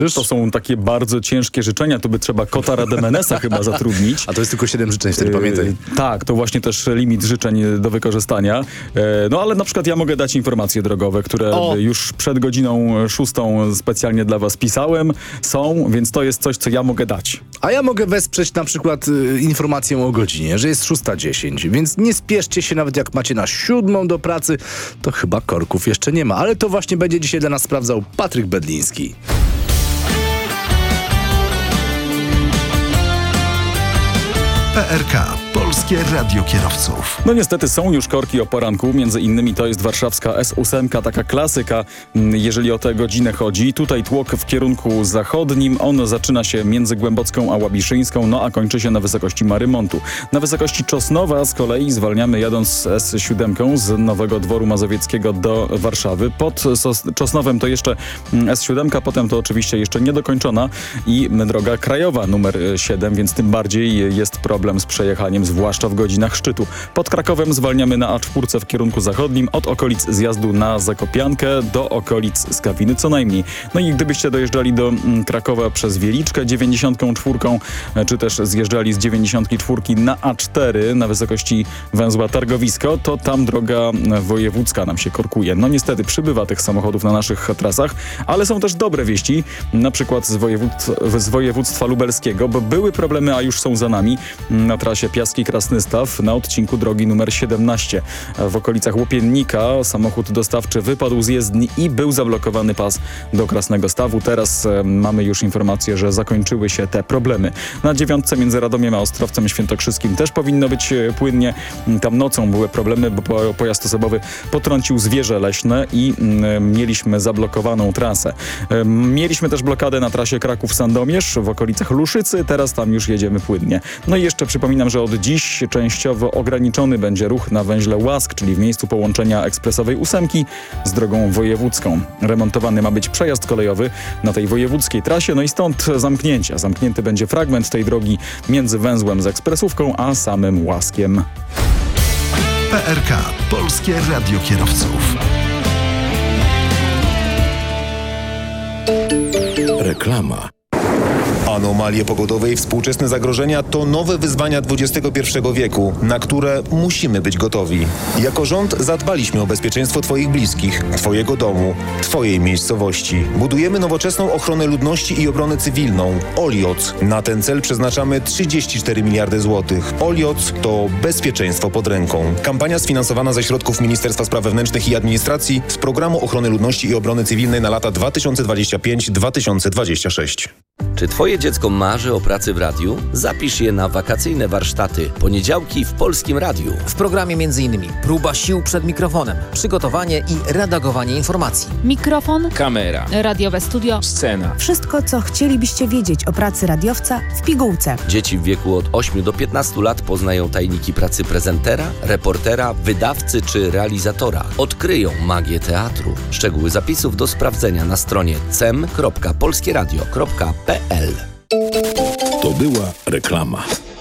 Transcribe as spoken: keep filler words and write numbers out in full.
To są takie bardzo ciężkie życzenia, to by trzeba kota Rademenesa chyba zatrudnić. A to jest tylko siedem życzeń, wtedy pamiętaj. Yy, tak, to właśnie też limit życzeń do wykorzystania. Yy, no ale na przykład ja mogę dać informacje drogowe, które o. już przed godziną szóstą specjalnie dla was pisałem, są, więc to jest coś, co ja mogę dać. A ja mogę wesprzeć na przykład y, informację o godzinie, że jest szósta dziesięć, więc nie spieszcie się, nawet jak macie na siódmą do pracy, to chyba korków jeszcze nie ma, ale to właśnie będzie dzisiaj dla nas sprawdzał Patryk Bedliński. P R K. Polskie Radio Kierowców. No niestety są już korki o poranku, między innymi to jest warszawska S osiem, taka klasyka, jeżeli o tę godzinę chodzi. Tutaj tłok w kierunku zachodnim, on zaczyna się między Głębocką a Łabiszyńską, no a kończy się na wysokości Marymontu. Na wysokości Czosnowa z kolei zwalniamy jadąc z S siedem z Nowego Dworu Mazowieckiego do Warszawy. Pod Czosnowem to jeszcze S siedem, potem to oczywiście jeszcze niedokończona i droga krajowa numer siedem, więc tym bardziej jest problem z przejechaniem, zwłaszcza w godzinach szczytu. Pod Krakowem zwalniamy na A cztery w kierunku zachodnim, od okolic zjazdu na Zakopiankę do okolic Skawiny co najmniej. No i gdybyście dojeżdżali do Krakowa przez Wieliczkę dziewięćdziesiąt cztery, czy też zjeżdżali z dziewięćdziesiąt cztery na A cztery na wysokości węzła Targowisko, to tam droga wojewódzka nam się korkuje. No niestety przybywa tych samochodów na naszych trasach, ale są też dobre wieści, na przykład z, wojewód, z województwa lubelskiego, bo były problemy, a już są za nami na trasie Piaski-Krasnystaw na odcinku drogi numer siedemnaście. W okolicach Łopiennika samochód dostawczy wypadł z jezdni i był zablokowany pas do Krasnego Stawu. Teraz e, mamy już informację, że zakończyły się te problemy. Na dziewiątce między Radomiem a Ostrowcem Świętokrzyskim też powinno być e, płynnie. Tam nocą były problemy, bo po, pojazd osobowy potrącił zwierzę leśne i e, mieliśmy zablokowaną trasę. E, mieliśmy też blokadę na trasie Kraków-Sandomierz w okolicach Luszycy. Teraz tam już jedziemy płynnie. No i jeszcze przypominam, że od dziś częściowo ograniczony będzie ruch na węźle Łask, czyli w miejscu połączenia ekspresowej ósemki z drogą wojewódzką. Remontowany ma być przejazd kolejowy na tej wojewódzkiej trasie, no i stąd zamknięcia. Zamknięty będzie fragment tej drogi między węzłem z ekspresówką a samym Łaskiem. P R K. Polskie Radio Kierowców. Reklama. Anomalie pogodowe i współczesne zagrożenia to nowe wyzwania dwudziestego pierwszego wieku, na które musimy być gotowi. Jako rząd zadbaliśmy o bezpieczeństwo Twoich bliskich, Twojego domu, Twojej miejscowości. Budujemy nowoczesną ochronę ludności i obronę cywilną. Olioc. Na ten cel przeznaczamy trzydzieści cztery miliardy złotych. Olioc to bezpieczeństwo pod ręką. Kampania sfinansowana ze środków Ministerstwa Spraw Wewnętrznych i Administracji z Programu Ochrony Ludności i Obrony Cywilnej na lata dwa tysiące dwudziesty piąty do dwa tysiące dwudziestego szóstego. Czy Twoje dziecko marzy o pracy w radiu? Zapisz je na wakacyjne warsztaty poniedziałki w Polskim Radiu. W programie m.in. próba sił przed mikrofonem, przygotowanie i redagowanie informacji. Mikrofon, kamera, radiowe studio, scena. Wszystko, co chcielibyście wiedzieć o pracy radiowca w pigułce. Dzieci w wieku od ośmiu do piętnastu lat poznają tajniki pracy prezentera, reportera, wydawcy czy realizatora. Odkryją magię teatru. Szczegóły zapisów do sprawdzenia na stronie cem kropka polskieradio kropka p l. To była reklama.